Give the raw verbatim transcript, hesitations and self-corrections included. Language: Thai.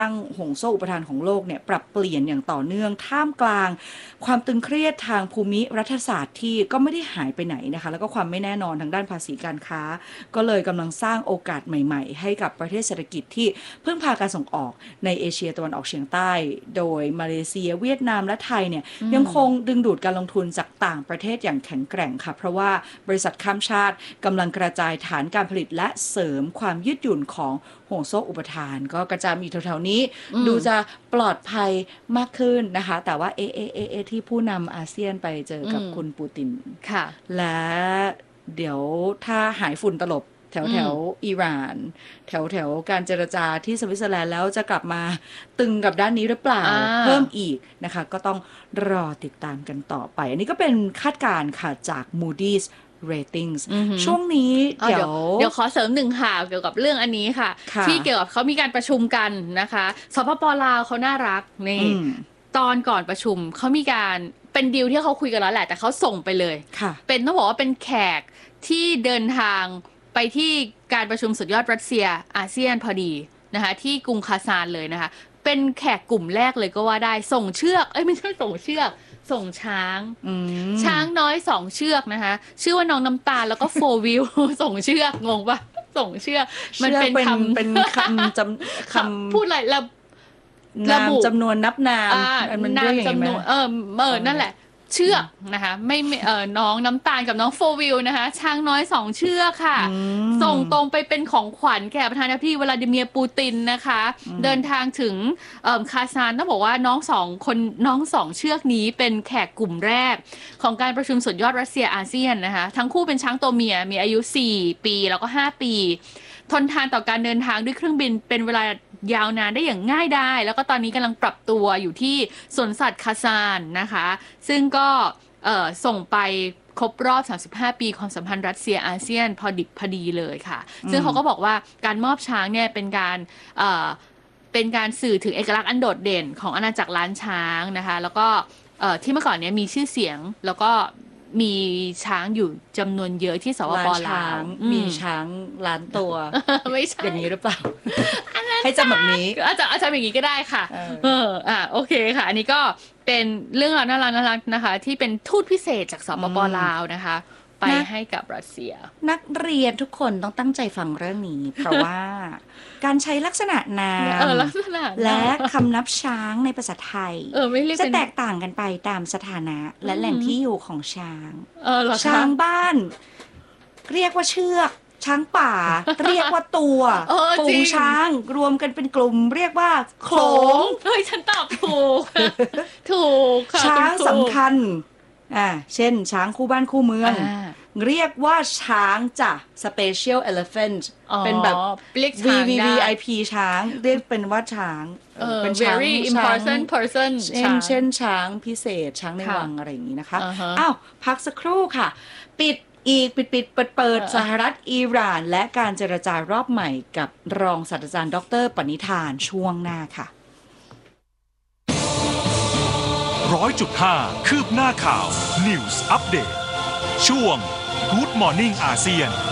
ตั้งห่วงโซ่อุปทานของโลกเนี่ยปรับเปลี่ยนอย่างต่อเนื่องท่ามกลางความตึงเครียดทางภูมิรัฐศาสตร์ที่ก็ไม่ได้หายไปไหนนะคะแล้วก็ความไม่แน่นอนทางด้านภาษีการค้าก็เลยกำลังสร้างโอกาสใหม่ๆให้กับประเทศเศรษฐกิจที่พึ่งพาการส่งออกในเอเชียตะวันออกเฉียงใต้โดยมาเลเซียเวียดนามและไทยเนี่ยยังคงดึงดูดการลงทุนจากต่างประเทศอย่างแข็งแกร่งค่ะเพราะว่าบริษัทข้ามชาติกำลังกระจายฐานการผลิตและเสริมความยืดหยุ่นของห่วงโซ่อุปทานก็กระจายอยู่แถวๆนี้ดูจะปลอดภัยมากขึ้นนะคะแต่ว่าเอเอเอเอที่ผู้นำอาเซียนไปเจอกับคุณปูตินค่ะและเดี๋ยวถ้าหายฝุ่นตลบแถวแถวอิหร่านแถวแถวการเจรจาที่สวิตเซอร์แลนด์แล้วจะกลับมาตึงกับด้านนี้หรือเปล่าเพิ่มอีกนะคะก็ต้องรอติดตามกันต่อไปอันนี้ก็เป็นคาดการณ์ค่ะจาก Moody's ratings ช่วงนี้เดี๋ยวเดี๋ยวขอเสริมหนึ่งข่าวเกี่ยวกับเรื่องอันนี้ค่ะที่เกี่ยวกับเขามีการประชุมกันนะคะสปป.ลาวเขาน่ารักนี่ตอนก่อนประชุมเขามีการเป็นดีลที่เขาคุยกันแล้วแหละแต่เขาส่งไปเลยเป็นต้องบอกว่าเป็นแขกที่เดินทางไปที่การประชุมสุดยอดรัสเซียอาเซียนพอดีนะคะที่กรุงคาซานเลยนะคะเป็นแขกกลุ่มแรกเลยก็ว่าได้ส่งเชือกเอ้ยไม่ใช่ส่งเชือกส่งช้างช้างน้อยสองเชือกนะคะชื่อว่าน้องน้ำตาลแล้วก็โฟวิลส่งเชือกงงปะส่งเชือกมันเป็นคำเป็นคำจำคำพูดอะไรระนามจำนวนนับนามมันนามจำนวนเออเออนั่นแหละเชือกนะคะไม่เออน้องน้ำตาลกับน้องโฟวิลนะคะช้างน้อยสองเชือกค่ะส่งตรงไปเป็นของขวัญแก่ประธานาธิบดีวลาดิเมียร์ปูตินนะคะเดินทางถึงคาซานต้องบอกว่าน้องสองคนน้องสองเชือกนี้เป็นแขกกลุ่มแรกของการประชุมสุดยอดรัสเซียอาเซียนนะคะทั้งคู่เป็นช้างตัวเมียมีอายุสี่ปีแล้วก็ห้าปีทนทานต่อการเดินทางด้วยเครื่องบินเป็นเวลายาวนานได้อย่างง่ายดายแล้วก็ตอนนี้กำลังปรับตัวอยู่ที่สวนสัตว์คาซานนะคะซึ่งก็ส่งไปครบรอบสามสิบห้าปีความสัมพันธ์รัสเซียอาเซียนพอดิบพอดีเลยค่ะซึ่งเขาก็บอกว่าการมอบช้างเนี่ยเป็นการเป็นการสื่อถึงเอกลักษณ์อันโดดเด่นของอาณาจักรล้านช้างนะคะแล้วก็ที่เมื่อก่อนเนี่ยมีชื่อเสียงแล้วก็มีช้างอยู่จำนวนเยอะที่สปป.ลาวมีช้างล้านตัวไม่ใช่อย่างนี้หรือเปล่าให้จำแบบนี้อาจจะอาจจะอย่างนี้ก็ได้ค่ะเอออ่ะโอเคค่ะอันนี้ก็เป็นเรื่องราวน่ารักน่ารักนะคะที่เป็นทูตพิเศษจากสปป.ลาวนะคะไปให้กับรัสเซียนักเรียนทุกคนต้องตั้งใจฟังเรื่องนี้เพราะว่าการใช้ลักษณะนามและคำนับช้างในภาษาไทยจะแตกต่างกันไปตามสถานะและแหล่งที่อยู่ของช้างช้างบ้านเรียกว่าเชือกช้างป่าเรียกว่าตัวฝูงช้างรวมกันเป็นกลุ่มเรียกว่าโขลงเฮ้ยฉันตอบถูกถูกช้างสำคัญอ่าเช่นช้างคู่บ้านคู่เมืองเรียกว่าช้างจ้ะ special elephant เป็นแบบ วี วี วี ไอ พี ช้างเรียกเป็นว่าช้างเป็นช้าง very important person เช่นเช่นช้างพิเศษช้างในวังอะไรอย่างนี้นะคะอ้าวพักสักครู่ค่ะปิดอีกปิดปิดเปิดเปิดสหรัฐอิหร่านและการเจรจารอบใหม่กับรองศาสตราจารย์ดร.ปณิธานช่วงหน้าค่ะร้อยจุดห้าคืบหน้าข่าว News Update ช่วง Good Morning อาเซียน